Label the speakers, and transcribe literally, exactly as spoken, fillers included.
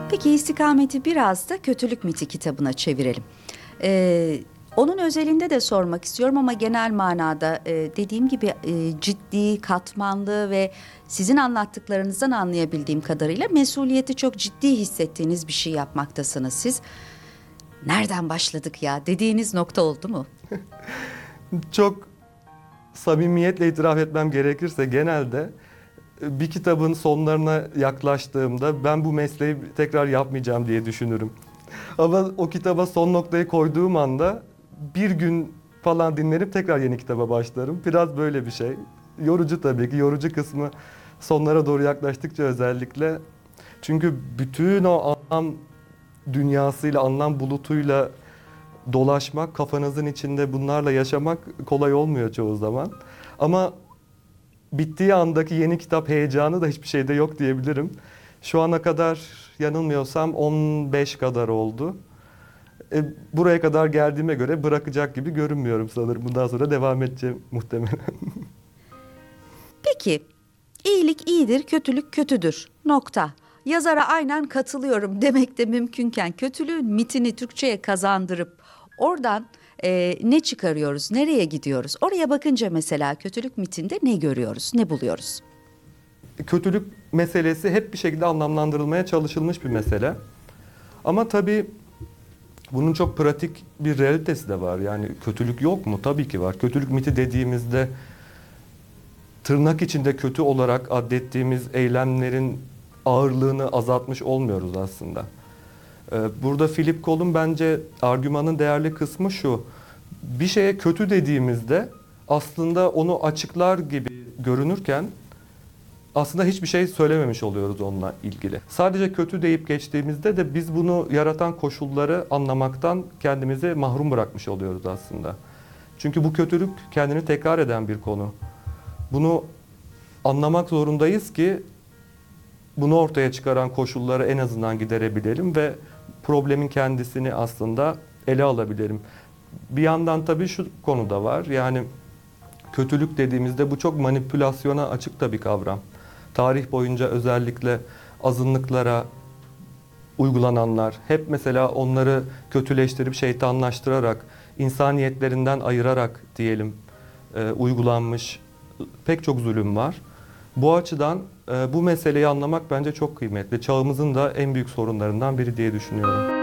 Speaker 1: Peki istikameti biraz da Kötülük Miti kitabına çevirelim. Ee, onun özelinde de sormak istiyorum ama genel manada e, dediğim gibi e, ciddi, katmanlı ve sizin anlattıklarınızdan anlayabildiğim kadarıyla mesuliyeti çok ciddi hissettiğiniz bir şey yapmaktasınız siz. Nereden başladık ya dediğiniz nokta oldu mu?
Speaker 2: Çok samimiyetle itiraf etmem gerekirse genelde bir kitabın sonlarına yaklaştığımda ben bu mesleği tekrar yapmayacağım diye düşünürüm. Ama o kitaba son noktayı koyduğum anda bir gün falan dinlenip tekrar yeni kitaba başlarım. Biraz böyle bir şey. Yorucu tabii ki. Yorucu kısmı sonlara doğru yaklaştıkça özellikle. Çünkü bütün o anlam dünyasıyla, anlam bulutuyla dolaşmak, kafanızın içinde bunlarla yaşamak kolay olmuyor çoğu zaman. Ama bittiği andaki yeni kitap heyecanı da hiçbir şeyde yok diyebilirim. Şu ana kadar yanılmıyorsam on beş kadar oldu. E, buraya kadar geldiğime göre bırakacak gibi görünmüyorum sanırım. Bundan sonra devam edeceğim muhtemelen.
Speaker 1: Peki, iyilik iyidir, kötülük kötüdür. Nokta. Yazara aynen katılıyorum demek de mümkünken kötülüğün mitini Türkçe'ye kazandırıp oradan e, ne çıkarıyoruz, nereye gidiyoruz? Oraya bakınca mesela kötülük mitinde ne görüyoruz, ne buluyoruz?
Speaker 2: Kötülük meselesi hep bir şekilde anlamlandırılmaya çalışılmış bir mesele. Ama tabii bunun çok pratik bir realitesi de var. Yani kötülük yok mu? Tabii ki var. Kötülük miti dediğimizde tırnak içinde kötü olarak addettiğimiz eylemlerin ağırlığını azaltmış olmuyoruz aslında. Burada Philip Kohl'un bence argümanın değerli kısmı şu. Bir şeye kötü dediğimizde aslında onu açıklar gibi görünürken aslında hiçbir şey söylememiş oluyoruz onunla ilgili. Sadece kötü deyip geçtiğimizde de biz bunu yaratan koşulları anlamaktan kendimizi mahrum bırakmış oluyoruz aslında. Çünkü bu kötülük kendini tekrar eden bir konu. Bunu anlamak zorundayız ki bunu ortaya çıkaran koşulları en azından giderebilelim ve problemin kendisini aslında ele alabilelim. Bir yandan tabii şu konu da var. Yani kötülük dediğimizde bu çok manipülasyona açık da bir kavram. Tarih boyunca özellikle azınlıklara uygulananlar, hep mesela onları kötüleştirip şeytanlaştırarak, insaniyetlerinden ayırarak diyelim e, uygulanmış pek çok zulüm var. Bu açıdan e, bu meseleyi anlamak bence çok kıymetli. Çağımızın da en büyük sorunlarından biri diye düşünüyorum.